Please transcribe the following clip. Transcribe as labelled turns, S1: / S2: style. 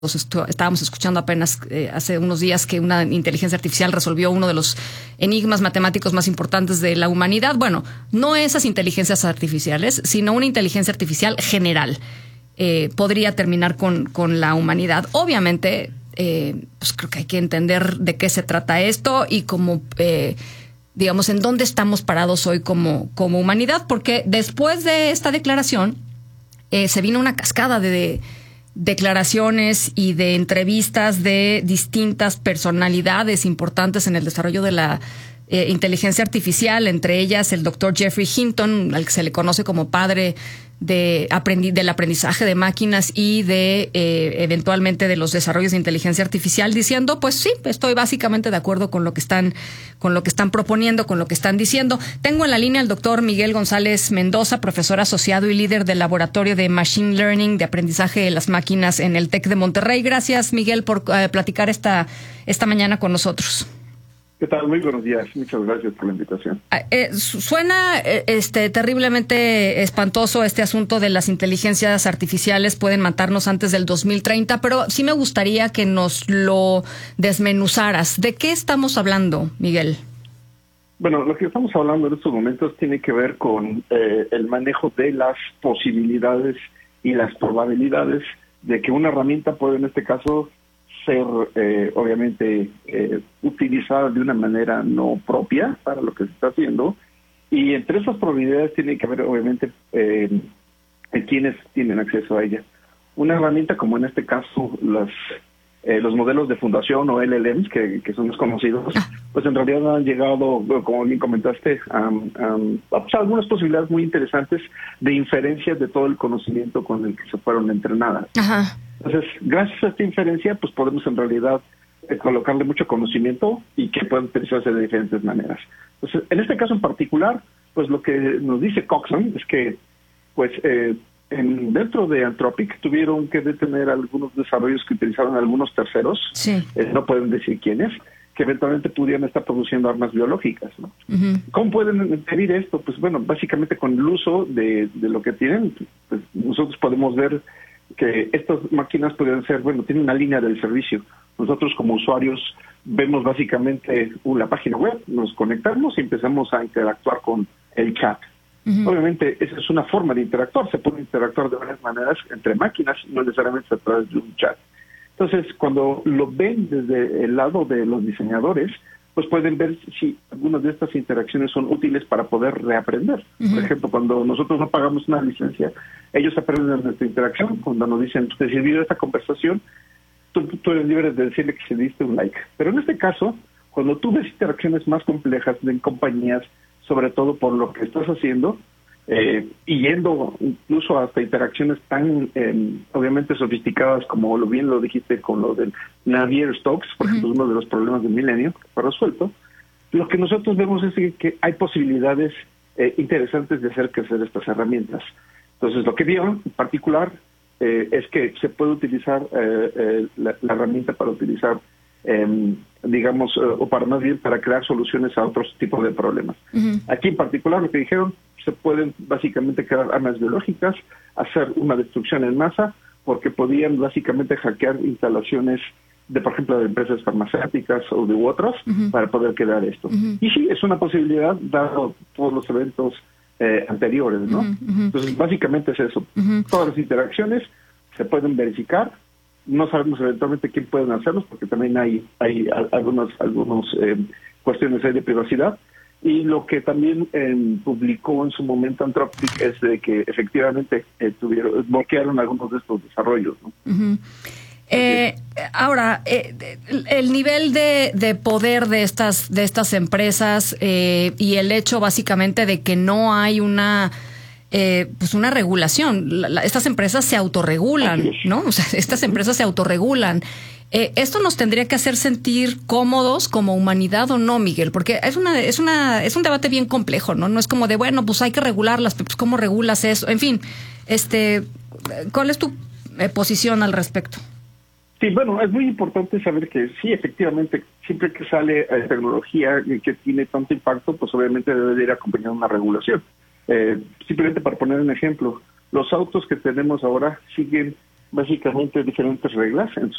S1: Estábamos escuchando apenas hace unos días que una inteligencia artificial resolvió uno de los enigmas matemáticos más importantes de la humanidad. Bueno, no esas inteligencias artificiales, sino una inteligencia artificial general podría terminar con la humanidad. Obviamente, pues creo que hay que entender de qué se trata esto y cómo, digamos, en dónde estamos parados hoy como humanidad, porque después de esta declaración se vino una cascada de declaraciones y de entrevistas de distintas personalidades importantes en el desarrollo de la inteligencia artificial, entre ellas el doctor Geoffrey Hinton, al que se le conoce como padre del aprendizaje de máquinas y de eventualmente de los desarrollos de inteligencia artificial, diciendo, pues sí, estoy básicamente de acuerdo con lo que están proponiendo, con lo que están diciendo. Tengo en la línea al doctor Miguel González Mendoza, profesor asociado y líder del laboratorio de Machine Learning de aprendizaje de las máquinas en el TEC de Monterrey. Gracias, Miguel, por platicar esta mañana con nosotros.
S2: ¿Qué tal? Muy buenos días. Muchas gracias por la invitación.
S1: Suena terriblemente espantoso este asunto de las inteligencias artificiales pueden matarnos antes del 2030, pero sí me gustaría que nos lo desmenuzaras. ¿De qué estamos hablando, Miguel?
S2: Bueno, lo que estamos hablando en estos momentos tiene que ver con el manejo de las posibilidades y las probabilidades de que una herramienta puede, en este caso, ser obviamente utilizada de una manera no propia para lo que se está haciendo, y entre esas probabilidades tiene que haber obviamente quienes tienen acceso a ella. Una herramienta como en este caso los modelos de fundación o LLMs que son desconocidos, pues en realidad han llegado, como bien comentaste, a algunas posibilidades muy interesantes de inferencia de todo el conocimiento con el que se fueron entrenadas.
S1: Ajá.
S2: Entonces, gracias a esta inferencia, pues podemos en realidad colocarle mucho conocimiento y que puede utilizarse de diferentes maneras. Entonces, en este caso en particular, pues lo que nos dice Coxon es que, pues, dentro de Anthropic tuvieron que detener algunos desarrollos que utilizaron algunos terceros,
S1: sí.
S2: No pueden decir quiénes, que eventualmente pudieran estar produciendo armas biológicas, ¿no?
S1: Uh-huh.
S2: ¿Cómo pueden medir esto? Pues bueno, básicamente con el uso de lo que tienen, pues nosotros podemos ver que estas máquinas pueden ser, bueno, tienen una línea del servicio. Nosotros como usuarios vemos básicamente la página web, nos conectamos y empezamos a interactuar con el chat. Uh-huh. Obviamente esa es una forma de interactuar, se puede interactuar de varias maneras entre máquinas, no necesariamente a través de un chat. Entonces, cuando lo ven desde el lado de los diseñadores, pues pueden ver si algunas de estas interacciones son útiles para poder reaprender. Uh-huh. Por ejemplo, cuando nosotros no pagamos una licencia, ellos aprenden de nuestra interacción. Cuando nos dicen, ¿te sirvió esta conversación? Tú eres libre de decirle que se diste un like. Pero en este caso, cuando tú ves interacciones más complejas en compañías, sobre todo por lo que estás haciendo, y yendo incluso hasta interacciones tan obviamente sofisticadas como bien lo dijiste con lo del Navier-Stokes, por ejemplo, uno de los problemas del milenio que fue resuelto, lo que nosotros vemos es que hay posibilidades interesantes de hacer crecer estas herramientas. Entonces, lo que vieron en particular es que se puede utilizar la herramienta para utilizar digamos, o para más bien para crear soluciones a otros tipos de problemas. Uh-huh. Aquí en particular lo que dijeron, se pueden básicamente crear armas biológicas, hacer una destrucción en masa, porque podían básicamente hackear instalaciones de, por ejemplo, de empresas farmacéuticas o de otras, uh-huh, para poder crear esto. Uh-huh. Y sí, es una posibilidad, dado todos los eventos anteriores, ¿no? Uh-huh. Entonces, básicamente es eso. Uh-huh. Todas las interacciones se pueden verificar. No sabemos eventualmente quién pueden hacerlos, porque también hay algunos cuestiones de privacidad. Y lo que también publicó en su momento Anthropic es de que efectivamente bloquearon algunos de estos desarrollos, ¿no?
S1: Uh-huh. Ahora, el nivel de poder de estas empresas y el hecho básicamente de que no hay una regulación. Estas empresas se autorregulan, ¿no? O sea, estas empresas se autorregulan. ¿Esto nos tendría que hacer sentir cómodos como humanidad o no, Miguel? Porque es un debate bien complejo, ¿no? No es como de, bueno, pues hay que regularlas, pues ¿cómo regulas eso? En fin, ¿cuál es tu posición al respecto?
S2: Sí, bueno, es muy importante saber que sí, efectivamente, siempre que sale tecnología que tiene tanto impacto, pues obviamente debe de ir acompañada de una regulación. Simplemente para poner un ejemplo, los autos que tenemos ahora siguen básicamente diferentes reglas.